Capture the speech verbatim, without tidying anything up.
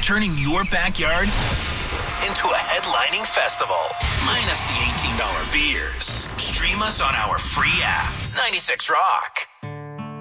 turning your backyard into a headlining festival, minus the eighteen dollars beers. Stream us on our free app, ninety-six Rock.